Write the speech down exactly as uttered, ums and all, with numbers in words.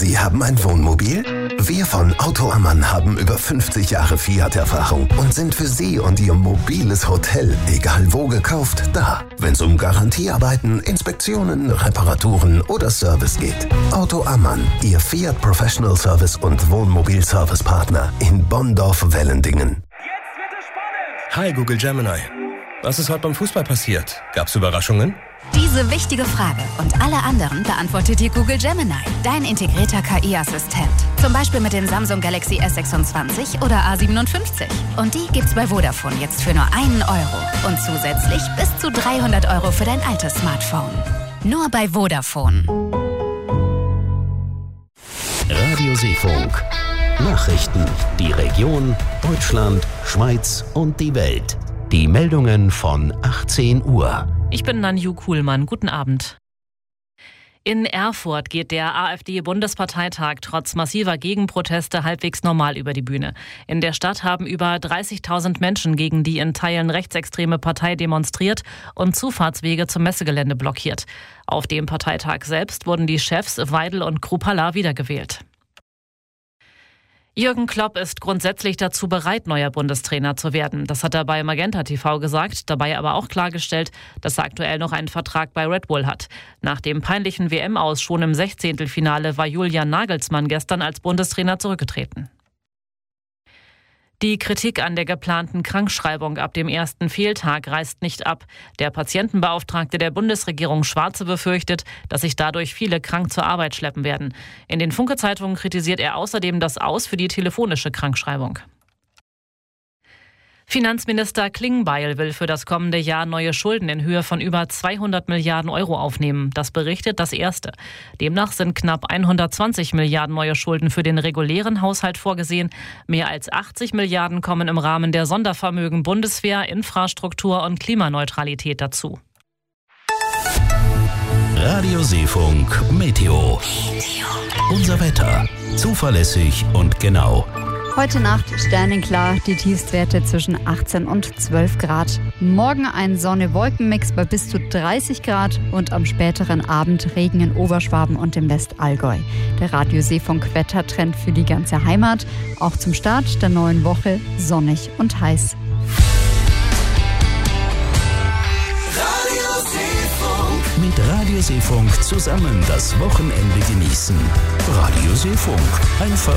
Sie haben ein Wohnmobil? Wir von Auto Ammann haben über fünfzig Jahre Fiat-Erfahrung und sind für Sie und Ihr mobiles Hotel, egal wo gekauft, da. Wenn es um Garantiearbeiten, Inspektionen, Reparaturen oder Service geht. Auto Ammann, Ihr Fiat Professional Service und Wohnmobil-Service-Partner in Bonndorf-Wellendingen. Jetzt wird es spannend! Hi Google Gemini. Was ist heute beim Fußball passiert? Gab's Überraschungen? Diese wichtige Frage und alle anderen beantwortet dir Google Gemini, dein integrierter K I-Assistent. Zum Beispiel mit dem Samsung Galaxy S sechsundzwanzig oder A siebenundfünfzig. Und die gibt's bei Vodafone jetzt für nur einen Euro. Und zusätzlich bis zu dreihundert Euro für dein altes Smartphone. Nur bei Vodafone. Radio Seefunk. Nachrichten. Die Region, Deutschland, Schweiz und die Welt. Die Meldungen von achtzehn Uhr. Ich bin Nanju Kuhlmann. Guten Abend. In Erfurt geht der AfD-Bundesparteitag trotz massiver Gegenproteste halbwegs normal über die Bühne. In der Stadt haben über dreißigtausend Menschen gegen die in Teilen rechtsextreme Partei demonstriert und Zufahrtswege zum Messegelände blockiert. Auf dem Parteitag selbst wurden die Chefs Weidel und Kruppalla wiedergewählt. Jürgen Klopp ist grundsätzlich dazu bereit, neuer Bundestrainer zu werden. Das hat er bei Magenta T V gesagt, dabei aber auch klargestellt, dass er aktuell noch einen Vertrag bei Red Bull hat. Nach dem peinlichen W M-Aus schon im Sechzehntelfinale war Julian Nagelsmann gestern als Bundestrainer zurückgetreten. Die Kritik an der geplanten Krankschreibung ab dem ersten Fehltag reißt nicht ab. Der Patientenbeauftragte der Bundesregierung Schwarze befürchtet, dass sich dadurch viele krank zur Arbeit schleppen werden. In den Funke-Zeitungen kritisiert er außerdem das Aus für die telefonische Krankschreibung. Finanzminister Klingbeil will für das kommende Jahr neue Schulden in Höhe von über zweihundert Milliarden Euro aufnehmen. Das berichtet das Erste. Demnach sind knapp hundertzwanzig Milliarden neue Schulden für den regulären Haushalt vorgesehen. Mehr als achtzig Milliarden kommen im Rahmen der Sondervermögen Bundeswehr, Infrastruktur und Klimaneutralität dazu. Radio Seefunk Meteo. Unser Wetter. Zuverlässig und genau. Heute Nacht sternenklar, die Tiefstwerte zwischen achtzehn und zwölf Grad. Morgen ein Sonne-Wolken-Mix bei bis zu dreißig Grad und am späteren Abend Regen in Oberschwaben und im Westallgäu. Der Radio Seefunk Wettertrend für die ganze Heimat. Auch zum Start der neuen Woche sonnig und heiß. Radio Seefunk. Mit Radio Seefunk zusammen das Wochenende genießen. Radio Seefunk. Einfach